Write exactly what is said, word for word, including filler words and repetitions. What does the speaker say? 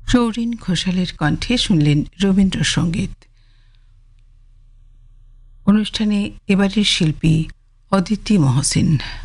সৌরিন ঘোষালের কণ্ঠে শুনলেন রবীন্দ্রসঙ্গীত। অনুষ্ঠানে এবারের শিল্পী অদিতি মহসিন।